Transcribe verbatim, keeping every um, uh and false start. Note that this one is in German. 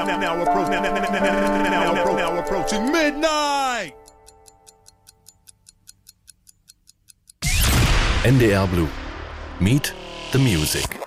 now, now, now, approach, now, now, now, now, now, now, now, now approaching midnight. N D R Blue. Meet the Music.